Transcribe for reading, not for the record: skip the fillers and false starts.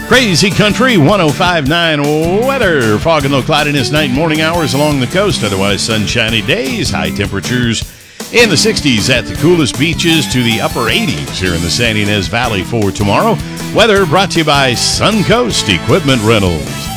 Crazy Country 105.9 weather. Fog and low cloudiness night and morning hours along the coast. Otherwise sunshiny days. High temperatures in the 60s at the coolest beaches to the upper 80s here in the San Ynez Valley for tomorrow. Weather brought to you by Suncoast Equipment Rentals.